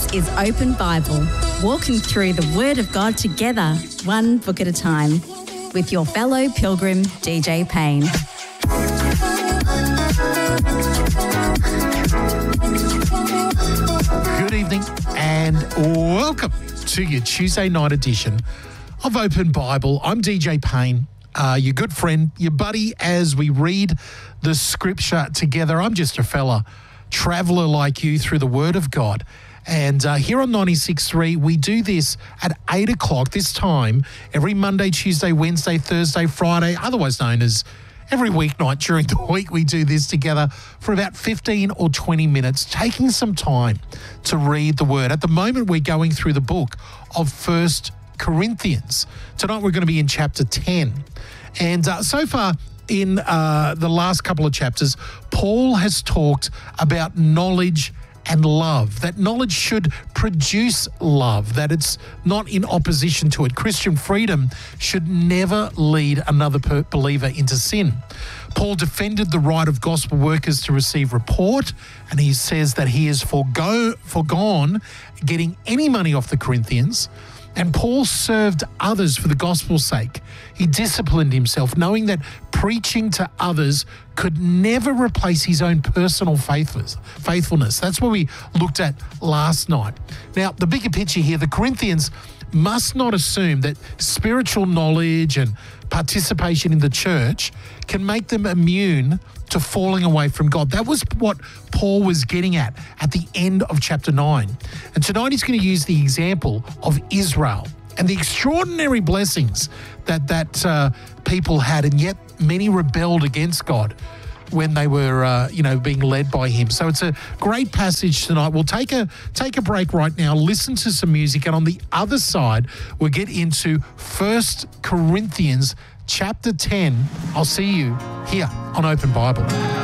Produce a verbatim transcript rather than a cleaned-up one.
This is Open Bible, walking through the Word of God together, one book at a time, with your fellow pilgrim, D J Payne. Good evening and welcome to your Tuesday night edition of Open Bible. I'm D J Payne, uh, your good friend, your buddy, as we read the scripture together. I'm just a fella, traveller like you through the Word of God. And uh, here on ninety-six point three, we do this at eight o'clock this time, every Monday, Tuesday, Wednesday, Thursday, Friday, otherwise known as every weeknight during the week. We do this together for about fifteen or twenty minutes, taking some time to read the Word. At the moment, we're going through the book of First Corinthians. Tonight, we're going to be in chapter ten. And uh, so far, in uh, the last couple of chapters, Paul has talked about knowledge and love, that knowledge should produce love, that it's not in opposition to it. Christian freedom should never lead another per- believer into sin. Paul defended the right of gospel workers to receive report, and he says that he has forego, forgone getting any money off the Corinthians. And Paul served others for the gospel's sake. He disciplined himself, knowing that preaching to others could never replace his own personal faithfulness. That's what we looked at last night. Now, the bigger picture here, the Corinthians must not assume that spiritual knowledge and participation in the church can make them immune to falling away from God. That was what Paul was getting at at the end of chapter nine. And tonight he's going to use the example of Israel and the extraordinary blessings that that uh, people had, and yet many rebelled against God when they were, uh, you know, being led by him. So it's a great passage tonight. We'll take a take a break right now, listen to some music, and on the other side, we'll get into First Corinthians chapter ten. I'll see you here on Open Bible.